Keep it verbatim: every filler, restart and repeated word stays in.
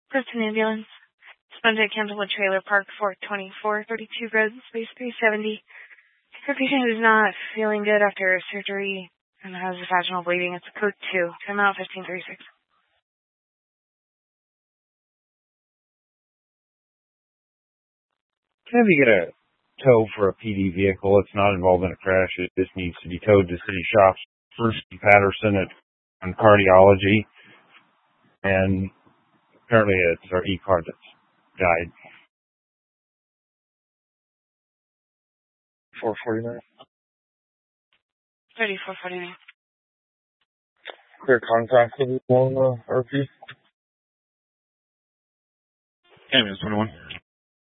Clifton Ambulance. Spontaneous cancel at Trailer Park, four twenty-four thirty-two Road, Space three seventy. For a patient who's not feeling good after surgery and has vaginal bleeding, it's code two. Time out fifteen thirty-six. Can we get a tow for a P D vehicle? It's not involved in a crash. It just needs to be towed to City Shops. First Patterson at on cardiology, and apparently it's our E-car that's died. four forty-nine. thirty-four forty-nine. Clear contact with you on uh, R P. Ambulance twenty-one.